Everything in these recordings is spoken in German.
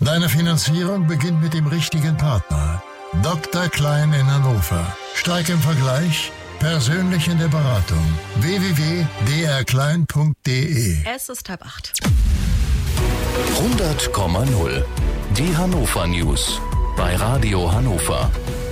Deine Finanzierung beginnt mit dem richtigen Partner. Dr. Klein in Hannover. Stark im Vergleich, persönlich in der Beratung. www.drklein.de. Es ist 7:30. 100,0. Die Hannover News bei Radio Hannover.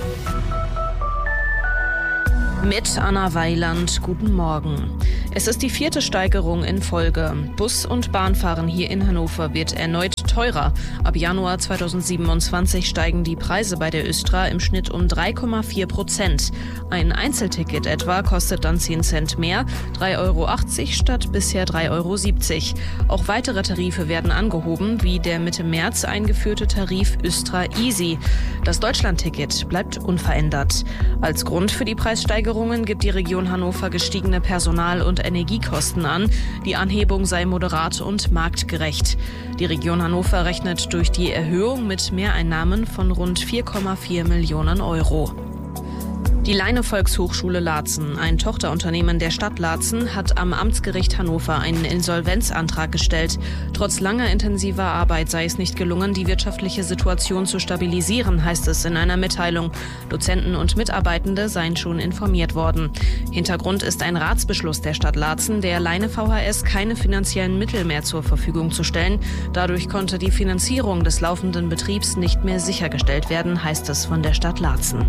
Mit Anna Weiland, guten Morgen. Es ist die 4. Steigerung in Folge. Bus- und Bahnfahren hier in Hannover wird erneut teurer. Ab Januar 2027 steigen die Preise bei der Östra im Schnitt um 3,4%. Ein Einzelticket etwa kostet dann 10 Cent mehr, 3,80 € statt bisher 3,70 €. Auch weitere Tarife werden angehoben, wie der Mitte März eingeführte Tarif Östra Easy. Das Deutschlandticket bleibt unverändert. Als Grund für die Preissteigerungen gibt die Region Hannover gestiegene Personal- und Energiekosten an. Die Anhebung sei moderat und marktgerecht. Die Region Hannover rechnet durch die Erhöhung mit Mehreinnahmen von rund 4,4 Millionen €. Die Leine Volkshochschule Laatzen, ein Tochterunternehmen der Stadt Laatzen, hat am Amtsgericht Hannover einen Insolvenzantrag gestellt. Trotz langer intensiver Arbeit sei es nicht gelungen, die wirtschaftliche Situation zu stabilisieren, heißt es in einer Mitteilung. Dozenten und Mitarbeitende seien schon informiert worden. Hintergrund ist ein Ratsbeschluss der Stadt Laatzen, der Leine VHS keine finanziellen Mittel mehr zur Verfügung zu stellen. Dadurch konnte die Finanzierung des laufenden Betriebs nicht mehr sichergestellt werden, heißt es von der Stadt Laatzen.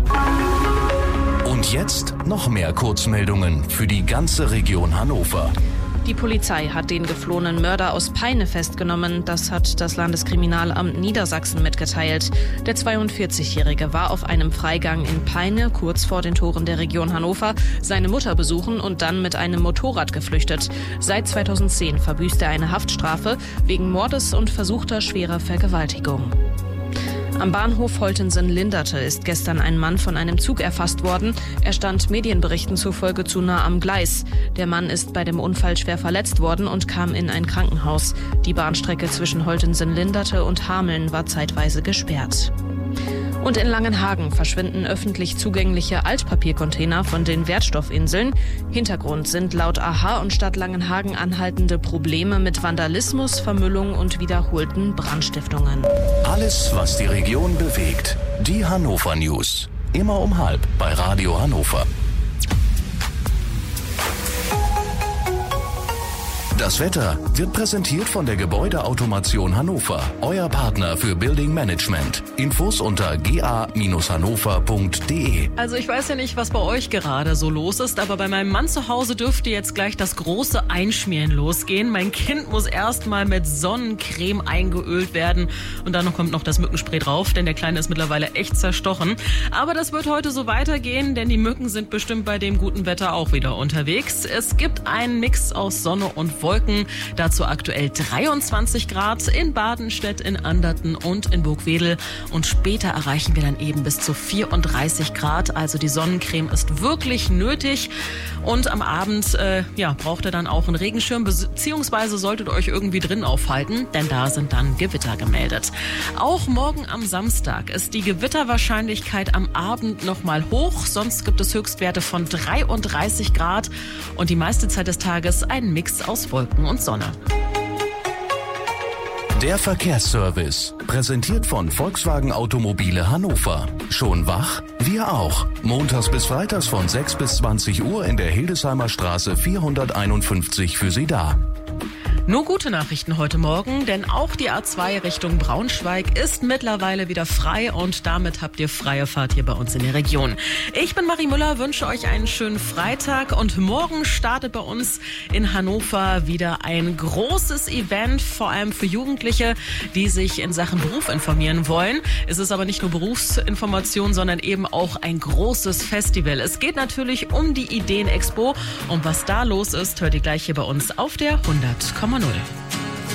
Und jetzt noch mehr Kurzmeldungen für die ganze Region Hannover. Die Polizei hat den geflohenen Mörder aus Peine festgenommen. Das hat das Landeskriminalamt Niedersachsen mitgeteilt. Der 42-Jährige war auf einem Freigang in Peine, kurz vor den Toren der Region Hannover, seine Mutter besuchen und dann mit einem Motorrad geflüchtet. Seit 2010 verbüßt er eine Haftstrafe wegen Mordes und versuchter schwerer Vergewaltigung. Am Bahnhof Holtensen-Linderte ist gestern ein Mann von einem Zug erfasst worden. Er stand Medienberichten zufolge zu nah am Gleis. Der Mann ist bei dem Unfall schwer verletzt worden und kam in ein Krankenhaus. Die Bahnstrecke zwischen Holtensen-Linderte und Hameln war zeitweise gesperrt. Und in Langenhagen verschwinden öffentlich zugängliche Altpapiercontainer von den Wertstoffinseln. Hintergrund sind laut AHA und Stadt Langenhagen anhaltende Probleme mit Vandalismus, Vermüllung und wiederholten Brandstiftungen. Alles, was die Region bewegt. Die Hannover News. Immer um 12:30 bei Radio Hannover. Das Wetter wird präsentiert von der Gebäudeautomation Hannover, euer Partner für Building Management. Infos unter ga-hannover.de. Also ich weiß ja nicht, was bei euch gerade so los ist, aber bei meinem Mann zu Hause dürfte jetzt gleich das große Einschmieren losgehen. Mein Kind muss erstmal mit Sonnencreme eingeölt werden und dann kommt noch das Mückenspray drauf, denn der Kleine ist mittlerweile echt zerstochen. Aber das wird heute so weitergehen, denn die Mücken sind bestimmt bei dem guten Wetter auch wieder unterwegs. Es gibt einen Mix aus Sonne und Wolken. Dazu aktuell 23 Grad in Badenstedt, in Anderten und in Burgwedel. Und später erreichen wir dann eben bis zu 34 Grad. Also die Sonnencreme ist wirklich nötig. Und am Abend braucht ihr dann auch einen Regenschirm, beziehungsweise solltet ihr euch irgendwie drin aufhalten, denn da sind dann Gewitter gemeldet. Auch morgen am Samstag ist die Gewitterwahrscheinlichkeit am Abend nochmal hoch. Sonst gibt es Höchstwerte von 33 Grad und die meiste Zeit des Tages ein Mix aus Wolken und Sonne. Der Verkehrsservice, präsentiert von Volkswagen Automobile Hannover. Schon wach? Wir auch. Montags bis freitags von 6 bis 20 Uhr in der Hildesheimer Straße 451 für Sie da. Nur gute Nachrichten heute Morgen, denn auch die A2 Richtung Braunschweig ist mittlerweile wieder frei und damit habt ihr freie Fahrt hier bei uns in der Region. Ich bin Marie Müller, wünsche euch einen schönen Freitag und morgen startet bei uns in Hannover wieder ein großes Event, vor allem für Jugendliche, die sich in Sachen Beruf informieren wollen. Es ist aber nicht nur Berufsinformation, sondern eben auch ein großes Festival. Es geht natürlich um die Ideen-Expo und was da los ist, hört ihr gleich hier bei uns auf der 100,0.